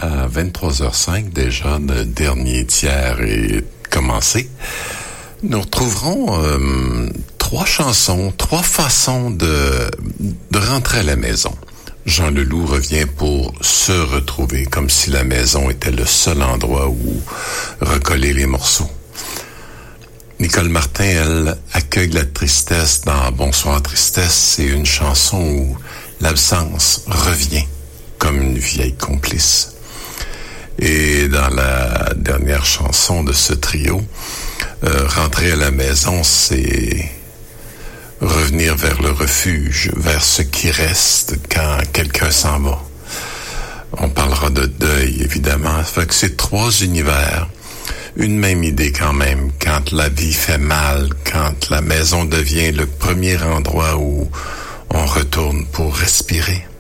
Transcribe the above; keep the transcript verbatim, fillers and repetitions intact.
à vingt-trois heures cinq déjà, le dernier tiers est commencé. Nous retrouverons euh, trois chansons, trois façons de, de rentrer à la maison. Jean Leloup revient pour se retrouver, comme si la maison était le seul endroit où recoller les morceaux. Nicole Martin, elle, accueille la tristesse dans Bonsoir Tristesse. C'est une chanson où l'absence revient comme une vieille complice. Et dans la dernière chanson de ce trio, euh, rentrer à la maison, c'est revenir vers le refuge, vers ce qui reste quand quelqu'un s'en va. On parlera de deuil, évidemment. Fait que c'est trois univers. Une même idée quand même, quand la vie fait mal, quand la maison devient le premier endroit où on retourne pour respirer.